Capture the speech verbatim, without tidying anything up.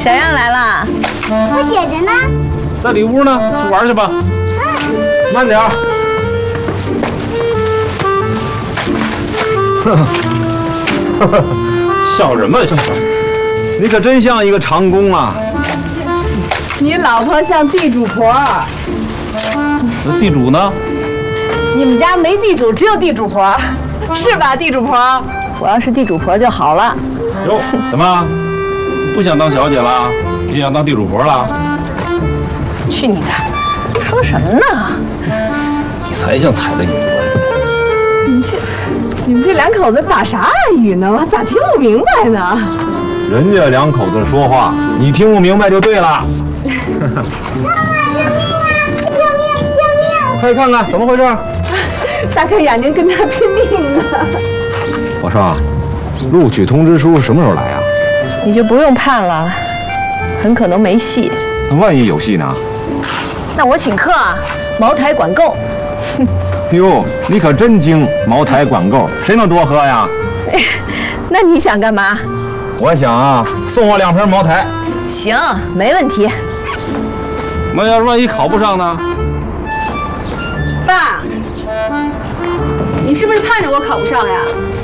小样来了。 我姐姐呢？ 在里屋呢，去玩去吧。慢点儿。呵呵，笑什么笑？你可真像一个长工啊！ 你老婆像地主婆。 那地主呢？ 你们家没地主，只有地主婆，是吧，地主婆？ 我要是地主婆就好了。 哟，怎么不想当小姐了？你想当地主婆了？ 去你的！说什么呢？ 你才像踩着你多。 你们这，你们这两口子打啥暗语呢？我咋听不明白呢？ 人家两口子说话，你听不明白就对了。 妈妈，救命啊！救命！救命！ 快看看怎么回事？ 大开眼睛跟他拼命呢。 我说，录取通知书什么时候来啊？ 你就不用盼了，很可能没戏。 那万一有戏呢？ 那我请客啊，茅台管够。 哟，你可真精，茅台管够，谁能多喝呀？ 那你想干嘛？ 我想啊，送我两瓶茅台。 行，没问题。 那要是万一考不上呢？ 爸，你是不是盼着我考不上呀？